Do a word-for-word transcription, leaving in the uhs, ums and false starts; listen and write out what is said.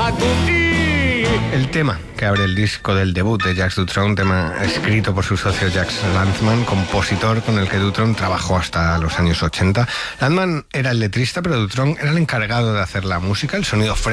El tema que abre el disco del debut de Jacques Dutronc, tema escrito por su socio Jacques Lanzmann, compositor con el que Dutronc trabajó hasta los años ochenta. Lanzmann era el letrista, pero Dutronc era el encargado de hacer la música, el sonido fresco